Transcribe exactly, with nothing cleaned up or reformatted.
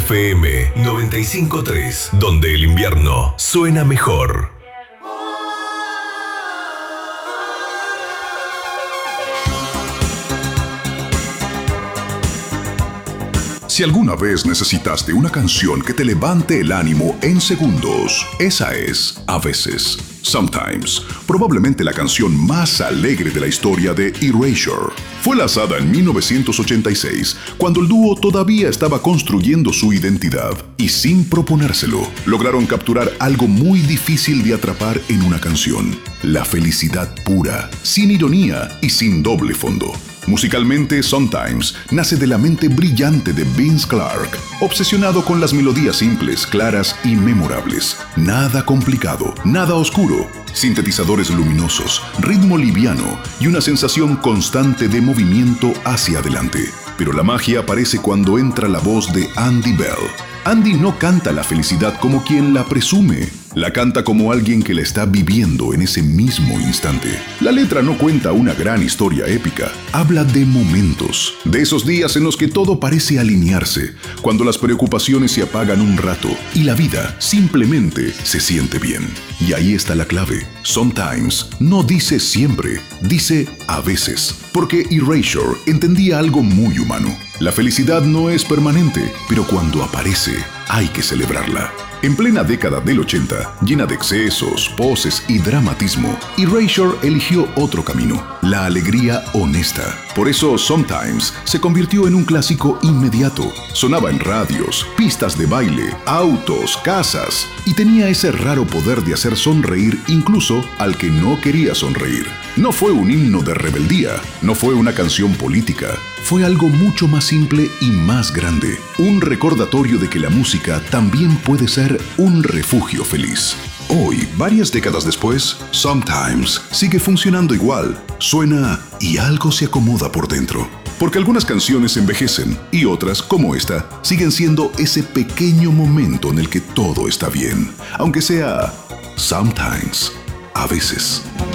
F M noventa y cinco punto tres, donde el invierno suena mejor. Si alguna vez necesitaste una canción que te levante el ánimo en segundos, esa es A Veces, Sometimes, probablemente la canción más alegre de la historia de Erasure. Fue lanzada en mil novecientos ochenta y seis, cuando el dúo todavía estaba construyendo su identidad, y sin proponérselo, lograron capturar algo muy difícil de atrapar en una canción: la felicidad pura, sin ironía y sin doble fondo. Musicalmente, Sometimes nace de la mente brillante de Vince Clarke, obsesionado con las melodías simples, claras y memorables. Nada complicado, nada oscuro. Sintetizadores luminosos, ritmo liviano y una sensación constante de movimiento hacia adelante. Pero la magia aparece cuando entra la voz de Andy Bell. Andy no canta la felicidad como quien la presume, la canta como alguien que la está viviendo en ese mismo instante. La letra no cuenta una gran historia épica, habla de momentos, de esos días en los que todo parece alinearse, cuando las preocupaciones se apagan un rato y la vida simplemente se siente bien. Y ahí está la clave. Sometimes no dice siempre, dice a veces, porque Erasure entendía algo muy humano. La felicidad no es permanente, pero cuando aparece, hay que celebrarla. En plena década del ochenta, llena de excesos, poses y dramatismo, Erasure eligió otro camino: la alegría honesta. Por eso Sometimes se convirtió en un clásico inmediato. Sonaba en radios, pistas de baile, autos, casas, y tenía ese raro poder de hacer sonreír incluso al que no quería sonreír. No fue un himno de rebeldía, no fue una canción política, fue algo mucho más simple y más grande. Un recordatorio de que la música también puede ser un refugio feliz. Hoy, varias décadas después, Sometimes sigue funcionando igual. Suena y algo se acomoda por dentro. Porque algunas canciones envejecen y otras, como esta, siguen siendo ese pequeño momento en el que todo está bien. Aunque sea Sometimes, a veces.